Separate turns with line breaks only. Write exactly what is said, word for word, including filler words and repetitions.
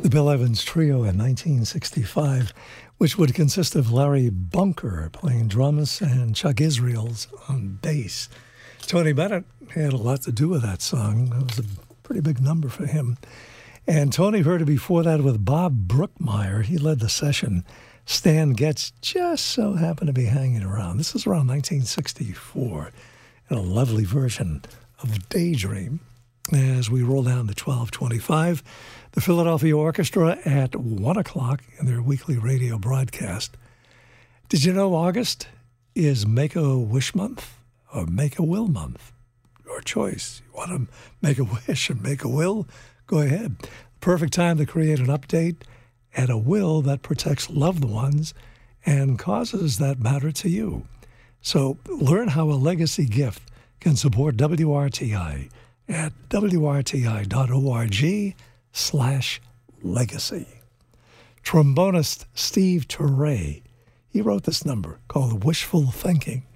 The Bill Evans Trio in nineteen sixty-five, which would consist of Larry Bunker playing drums and Chuck Israels on bass. Tony Bennett had a lot to do with that song. It was a pretty big number for him. And Tony heard it before that with Bob Brookmeyer. He led the session. Stan Getz just so happened to be hanging around. This is around nineteen sixty-four, and a lovely version of Daydream. As we roll down to twelve twenty-five, the Philadelphia Orchestra at one o'clock in their weekly radio broadcast. Did you know August is Make-A-Wish month or Make-A-Will month? Your choice. You want to make a wish and make a will? Go ahead. Perfect time to create an update and a will that protects loved ones and causes that matter to you. So learn how a legacy gift can support W R T I at W R T I dot org slash legacy. Trombonist Steve Turre, he wrote this number called Wishful Thinking.